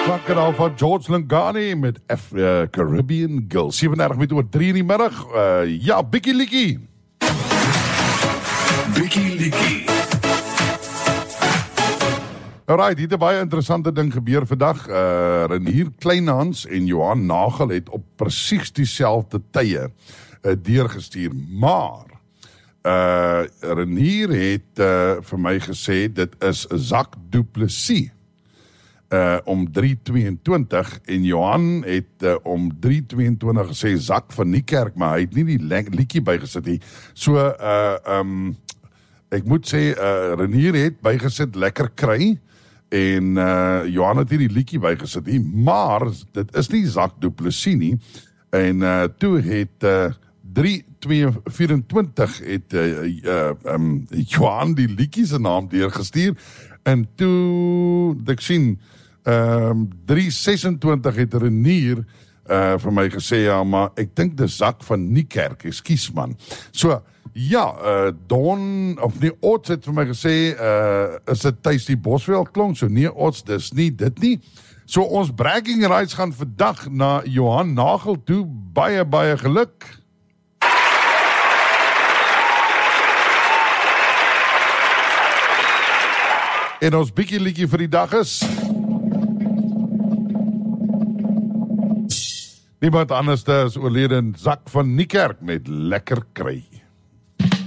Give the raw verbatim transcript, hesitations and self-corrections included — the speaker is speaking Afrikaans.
Klanken al van George Lingani met F, uh, Caribbean Girl. zevenendertig minuten oor drie in die middag. Uh, ja, Bikkie Likkie. Bikkie Likkie. Alright, hier het 'n baie interessante ding gebeur vandag. Uh, Renier Kleinhans en Johan Nagel het op presies dieselfde tye uh, deurgestuur. Maar uh, Renier het uh, vir my gesê dit is Zak Du Plessis. Uh, om drie tweeëntwintig en Johan het uh, om drie tweeëntwintig gesê Zak van Niekerk, maar hy het nie die liedjie bygesit nie. So, uh, um, ek moet sê, uh, Renier het bygesit Lekker Kry, en uh, Johan het nie die liedjie bygesit nie, maar dit is nie Zak Du Plessis nie, en uh, toe het uh, drie vyfentwintig het uh, uh, um, Johan die liedjie se naam deurgestuur, en toe, ek sien, Um, drie sesentwintig het Renier uh, vir my gesê, ja, maar ek dink dis Zak van Niekerk, ekskuus man. So, ja, uh, Don, of nie, Ots het vir my gesê, uh, is dit Thuis die Bosveld klonk, so nee, Ots, dis nie, dit nie. So, ons bragging rights gaan vandag na Johan Nagel toe, baie, baie geluk. En ons Bikkie Likkie vir die dag is niemand anders as oorlede Zak van Niekerk met Lekker Kry.